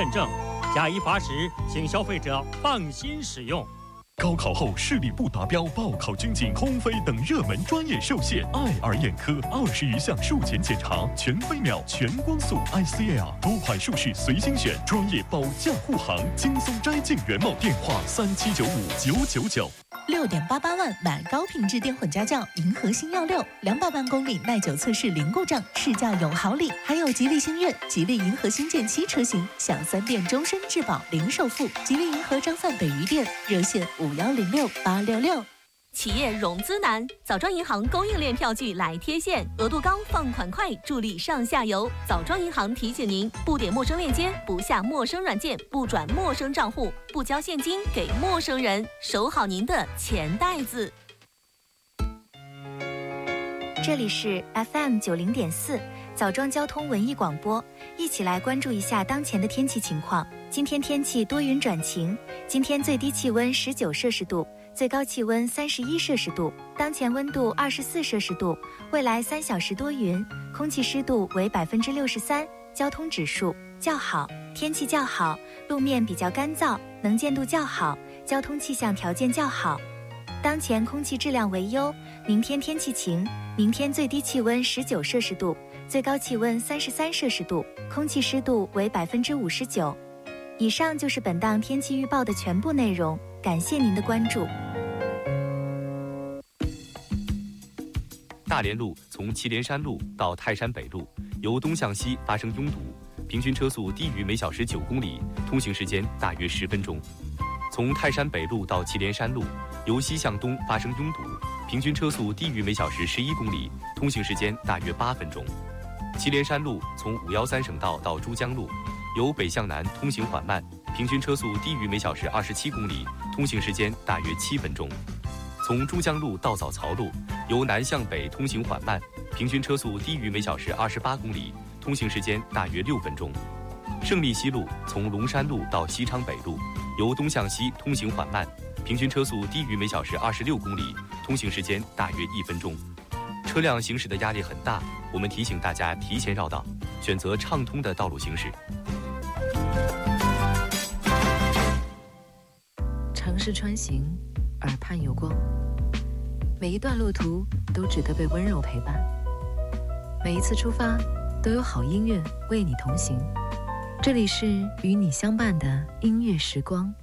认证，假一罚10，请消费者放心使用。 高考后视力不达标、报考军警、空飞等热门专业受限，爱尔眼科20余项术前检查，全飞秒、全光速 ICL， 多款术式随心选，专业保驾护航，轻松摘镜原貌。电话37959999。6.88 万买高品质电混家轿，银河星耀6，200万公里耐久测试零故障，试驾有好礼，还有吉利星越、吉利银河星舰7车型，享3电终身质保零首付。吉利银河张范北余店热线5106866。 企业融资难，枣庄银行供应链票据来贴现，额度高，放款快，助力上下游。枣庄银行提醒您：不点陌生链接，不下陌生软件，不转陌生账户，不交现金给陌生人，守好您的钱袋子。 这里是 FM90.4枣庄交通文艺广播，一起来关注一下当前的天气情况。今天天气多云转晴，今天最低气温19摄氏度，最高气温31摄氏度，当前温度24摄氏度，未来3小时多云，空气湿度为63%，交通指数较好，天气较好，路面比较干燥，能见度较好，交通气象条件较好。当前空气质量为优，明天天气晴，明天最低气温19摄氏度，最高气温33摄氏度，空气湿度为59%。以上就是本档天气预报的全部内容，感谢您的关注。 大连路从祁连山路到泰山北路，由东向西发生拥堵，平均车速低于每小时9公里，通行时间大约10分钟。从泰山北路到祁连山路，由西向东发生拥堵，平均车速低于每小时11公里，通行时间大约8分钟。祁连山路从513省道到珠江路，由北向南通行缓慢，平均车速低于每小时27公里，通行时间大约7分钟。从珠江路到枣槽路，由南向北通行缓慢，平均车速低于每小时28公里，通行时间大约6分钟。胜利西路从龙山路到西昌北路，由东向西通行缓慢，平均车速低于每小时26公里，通行时间大约1分钟。车辆行驶的压力很大，我们提醒大家提前绕道，选择畅通的道路行驶。 尝试穿行，耳畔有光，每一段路途都值得被温柔陪伴，每一次出发都有好音乐为你同行。这里是与你相伴的音乐时光。